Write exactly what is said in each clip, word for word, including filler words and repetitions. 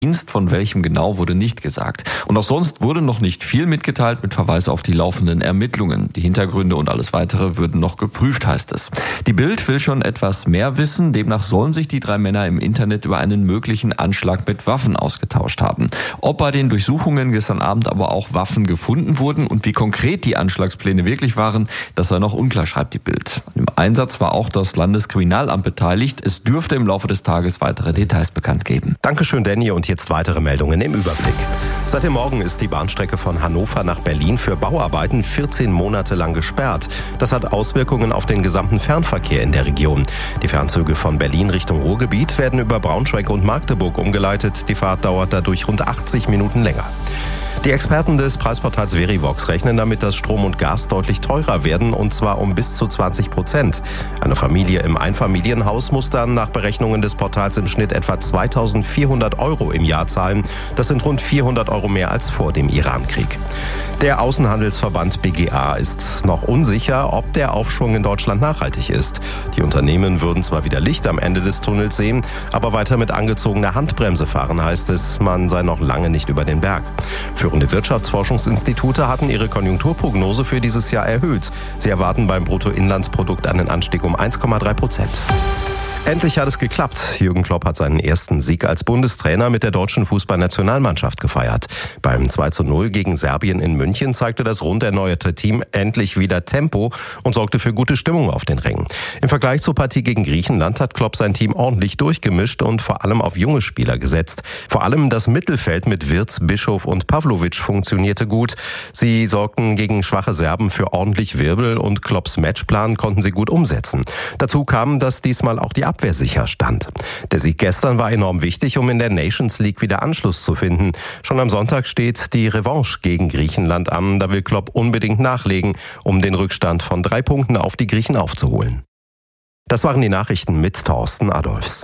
Dienst, von welchem genau wurde nicht gesagt. Und auch sonst wurde noch nicht viel mitgeteilt mit Verweis auf die laufenden Ermittlungen. Die Hintergründe und alles Weitere würden noch geprüft, heißt es. Die Bild will schon etwas mehr wissen. Demnach sollen sich die drei Männer im Internet über einen möglichen Anschlag mit Waffen ausgetauscht haben. Ob bei den Durchsuchungen gestern Abend aber auch Waffen gefunden wurden und wie konkret die Anschlagspläne wirklich waren, das sei noch unklar, schreibt die Bild. Im Einsatz war auch das Landeskriminalamt beteiligt. Es dürfte im Laufe des Tages weitere Details bekannt geben. Dankeschön, Danny. Und jetzt weitere Meldungen im Überblick. Seit dem Morgen ist die Bahnstrecke von Hannover nach Berlin für Bauarbeiten vierzehn Monate lang gesperrt. Das hat Auswirkungen auf den gesamten Fernverkehr in der Region. Die Fernzüge von Berlin Richtung Ruhrgebiet werden über Braunschweig und Magdeburg umgeleitet. Die Fahrt dauert dadurch rund achtzig Minuten länger. Die Experten des Preisportals Verivox rechnen damit, dass Strom und Gas deutlich teurer werden, und zwar um bis zu zwanzig Prozent. Eine Familie im Einfamilienhaus muss dann nach Berechnungen des Portals im Schnitt etwa zweitausendvierhundert Euro im Jahr zahlen. Das sind rund vierhundert Euro mehr als vor dem Irankrieg. Der Außenhandelsverband B G A ist noch unsicher, ob der Aufschwung in Deutschland nachhaltig ist. Die Unternehmen würden zwar wieder Licht am Ende des Tunnels sehen, aber weiter mit angezogener Handbremse fahren, heißt es, man sei noch lange nicht über den Berg. Führende Wirtschaftsforschungsinstitute hatten ihre Konjunkturprognose für dieses Jahr erhöht. Sie erwarten beim Bruttoinlandsprodukt einen Anstieg um eins Komma drei Prozent. Endlich hat es geklappt. Jürgen Klopp hat seinen ersten Sieg als Bundestrainer mit der deutschen Fußballnationalmannschaft gefeiert. Beim zwei zu null gegen Serbien in München zeigte das rund erneuerte Team endlich wieder Tempo und sorgte für gute Stimmung auf den Rängen. Im Vergleich zur Partie gegen Griechenland hat Klopp sein Team ordentlich durchgemischt und vor allem auf junge Spieler gesetzt. Vor allem das Mittelfeld mit Wirtz, Bischof und Pavlovic funktionierte gut. Sie sorgten gegen schwache Serben für ordentlich Wirbel und Klopps Matchplan konnten sie gut umsetzen. Dazu kam, dass diesmal auch die Abwehr sicher stand. Der Sieg gestern war enorm wichtig, um in der Nations League wieder Anschluss zu finden. Schon am Sonntag steht die Revanche gegen Griechenland an. Da will Klopp unbedingt nachlegen, um den Rückstand von drei Punkten auf die Griechen aufzuholen. Das waren die Nachrichten mit Thorsten Adolfs.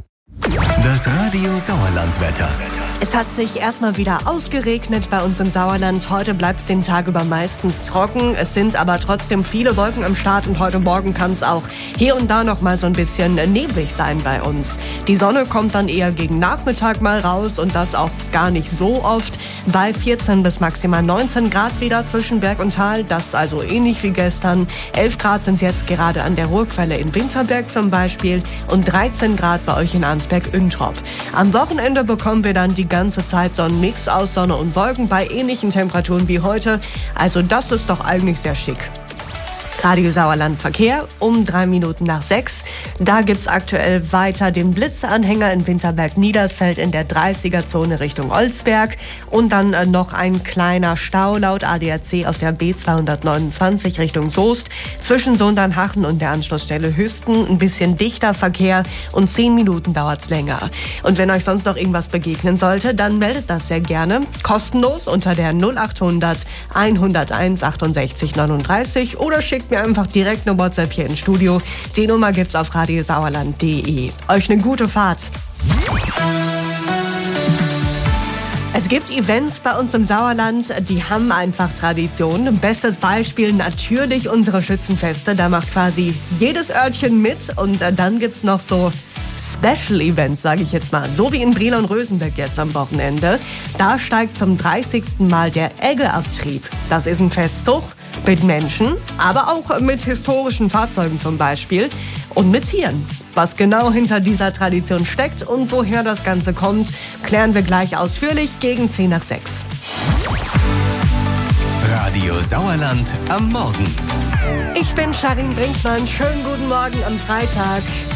Das Radio Sauerland-Wetter. Es hat sich erstmal wieder ausgeregnet bei uns im Sauerland. Heute bleibt es den Tag über meistens trocken. Es sind aber trotzdem viele Wolken am Start und heute Morgen kann es auch hier und da noch mal so ein bisschen neblig sein bei uns. Die Sonne kommt dann eher gegen Nachmittag mal raus und das auch gar nicht so oft. Bei vierzehn bis maximal neunzehn Grad wieder zwischen Berg und Tal. Das also ähnlich wie gestern. elf Grad sind es jetzt gerade an der Ruhrquelle in Winterberg zum Beispiel und dreizehn Grad bei euch in Arnsberg-Üntrop. Am Wochenende bekommen wir dann die ganze Zeit so einen Mix aus Sonne und Wolken bei ähnlichen Temperaturen wie heute. Also das ist doch eigentlich sehr schick. Radio Sauerland Verkehr um drei Minuten nach sechs. Da gibt's aktuell weiter den Blitzeanhänger in Winterberg-Niedersfeld in der dreißiger-Zone Richtung Olsberg. Und dann äh, noch ein kleiner Stau laut A D A C auf der B zweihundertneunundzwanzig Richtung Soest. Zwischen Sondernhachen und der Anschlussstelle Hüsten ein bisschen dichter Verkehr und zehn Minuten dauert's länger. Und wenn euch sonst noch irgendwas begegnen sollte, dann meldet das sehr gerne. Kostenlos unter der null achthundert hunderteins achtundsechzig neununddreißig oder schickt mir einfach direkt eine WhatsApp hier ins Studio. Die Nummer gibt's auf radiosauerland punkt de. Euch eine gute Fahrt. Es gibt Events bei uns im Sauerland, die haben einfach Tradition. Bestes Beispiel natürlich unsere Schützenfeste. Da macht quasi jedes Örtchen mit. Und dann gibt's noch so Special Events, sage ich jetzt mal. So wie in Brilon Rösenberg jetzt am Wochenende. Da steigt zum dreißigsten Mal der Eggeabtrieb. Das ist ein Festzug mit Menschen, aber auch mit historischen Fahrzeugen zum Beispiel und mit Tieren. Was genau hinter dieser Tradition steckt und woher das Ganze kommt, klären wir gleich ausführlich gegen zehn nach sechs. Radio Sauerland am Morgen. Ich bin Sharin Brinkmann. Schönen guten Morgen am Freitag.